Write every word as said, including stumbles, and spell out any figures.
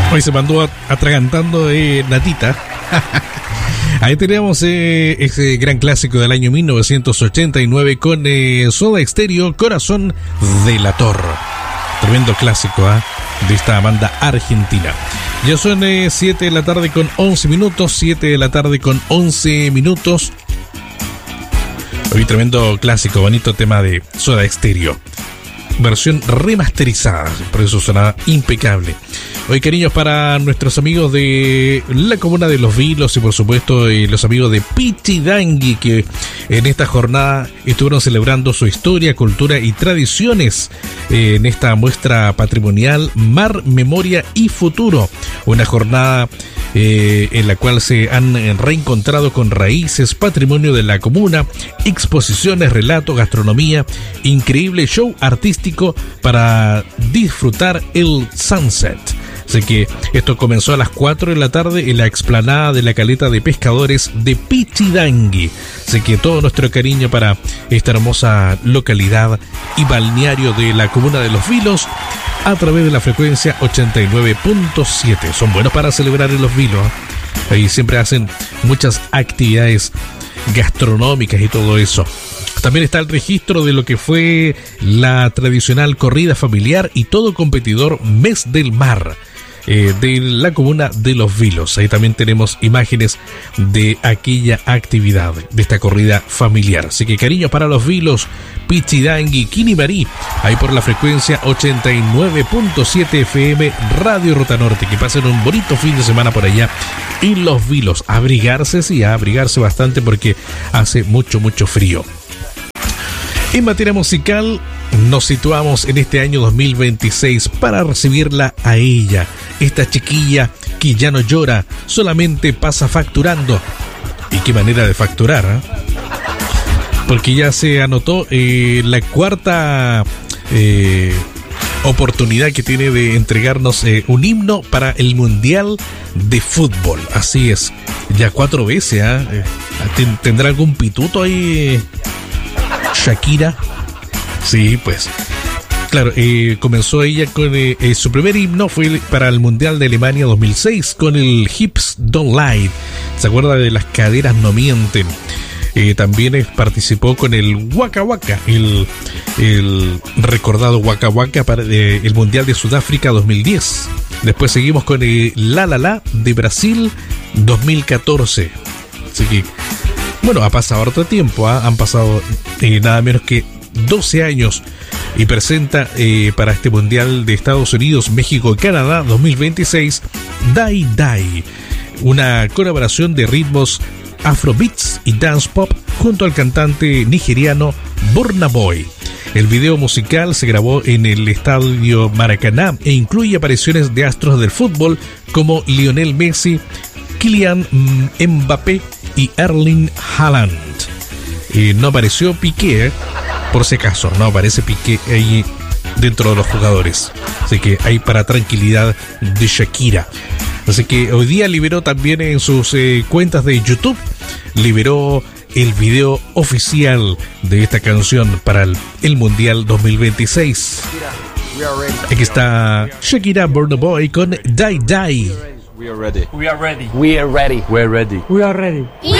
Hoy se mandó atragantando de natita. Ahí teníamos eh, ese gran clásico del año mil novecientos ochenta y nueve con eh, Soda Stereo, Corazón Delator. Tremendo clásico ¿eh? de esta banda argentina. Ya son eh, siete de la tarde con once minutos. siete de la tarde con once minutos. Hoy tremendo clásico, bonito tema de Soda Stereo. Versión remasterizada, por eso suena impecable. Hoy cariños para nuestros amigos de la comuna de Los Vilos y por supuesto eh, los amigos de Pichidangui, que en esta jornada estuvieron celebrando su historia, cultura y tradiciones eh, en esta muestra patrimonial Mar, Memoria y Futuro. Una jornada eh, en la cual se han reencontrado con raíces, patrimonio de la comuna, exposiciones, relatos, gastronomía, increíble show artístico para disfrutar el sunset. Así que esto comenzó a las cuatro de la tarde en la explanada de la caleta de pescadores de Pichidangui. Así que todo nuestro cariño para esta hermosa localidad y balneario de la comuna de Los Vilos a través de la frecuencia ochenta y nueve punto siete. Son buenos para celebrar en Los Vilos. Ahí siempre hacen muchas actividades gastronómicas y todo eso. También está el registro de lo que fue la tradicional corrida familiar y todo competidor Mes del Mar eh, de la comuna de Los Vilos. Ahí también tenemos imágenes de aquella actividad, de esta corrida familiar. Así que cariño para Los Vilos, Pichidangui, Quinimarí, ahí por la frecuencia ochenta y nueve punto siete F M Radio Ruta Norte. Que pasen un bonito fin de semana por allá en Los Vilos. Abrigarse, sí, abrigarse bastante porque hace mucho, mucho frío. En materia musical, nos situamos en este año dos mil veintiséis para recibirla a ella, esta chiquilla que ya no llora, solamente pasa facturando. ¿Y qué manera de facturar? ¿eh? Porque ya se anotó eh, la cuarta eh, oportunidad que tiene de entregarnos eh, un himno para el Mundial de Fútbol. Así es, ya cuatro veces. ¿eh? ¿Tendrá algún pituto ahí Shakira? Sí, pues claro, eh, comenzó ella con eh, eh, su primer himno fue para el Mundial de Alemania dos mil seis con el Hips Don't Lie. ¿Se acuerda de Las Caderas No Mienten? Eh, también eh, participó con el Waka Waka, el, el recordado Waka Waka para eh, el Mundial de Sudáfrica dos mil diez. Después seguimos con el La La La de Brasil dos mil catorce. Así que bueno, ha pasado harto tiempo, ¿eh? Han pasado eh, nada menos que doce años y presenta eh, para este Mundial de Estados Unidos, México y Canadá dos mil veintiséis Die Die, una colaboración de ritmos afrobeats y dance pop junto al cantante nigeriano Burna Boy. El video musical se grabó en el estadio Maracaná e incluye apariciones de astros del fútbol como Lionel Messi, Kylian Mbappé y Erling Haaland. Eh, no apareció Piqué, por si acaso, no aparece Piqué ahí dentro de los jugadores. Así que hay para tranquilidad de Shakira. Así que hoy día liberó también en sus eh, cuentas de YouTube, liberó el video oficial de esta canción para el, el Mundial dos mil veintiséis. Aquí está Shakira, Burna Boy con Die Die. We are ready. We are ready. We are ready. We're ready. We are ready.